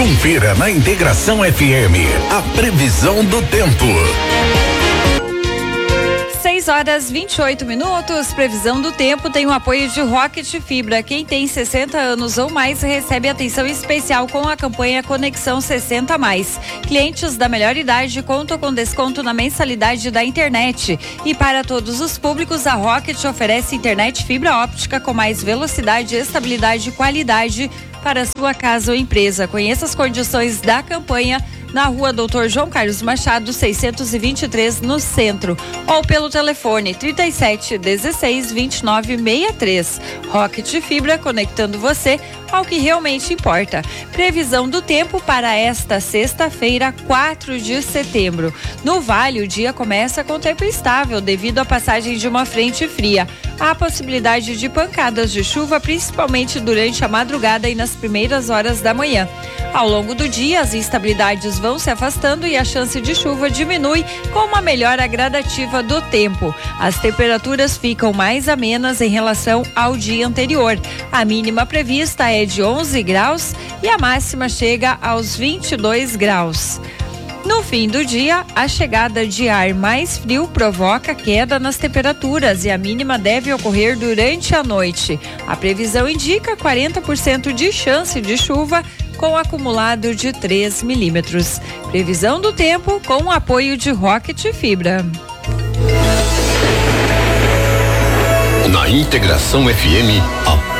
Confira na Integração FM a previsão do tempo. 6h28, previsão do tempo tem o apoio de Rocket Fibra. Quem tem 60 anos ou mais recebe atenção especial com a campanha Conexão 60+. Clientes da melhor idade contam com desconto na mensalidade da internet. E para todos os públicos, a Rocket oferece internet fibra óptica com mais velocidade, estabilidade e qualidade para sua casa ou empresa. Conheça as condições da campanha na rua Doutor João Carlos Machado, 623, no centro, ou pelo telefone 3716-2963. Rocket Fibra, conectando você ao que realmente importa. Previsão do tempo para esta sexta-feira, 4 de setembro. No Vale, o dia começa com tempo estável devido à passagem de uma frente fria. Há possibilidade de pancadas de chuva, principalmente durante a madrugada e nas primeiras horas da manhã. Ao longo do dia, as instabilidades vão se afastando e a chance de chuva diminui com uma melhora gradativa do tempo. As temperaturas ficam mais amenas em relação ao dia anterior. A mínima prevista é de 11 graus e a máxima chega aos 22 graus. No fim do dia, a chegada de ar mais frio provoca queda nas temperaturas e a mínima deve ocorrer durante a noite. A previsão indica 40% de chance de chuva com acumulado de 3 milímetros. Previsão do tempo com o apoio de Rocket Fibra. Na Integração FM, a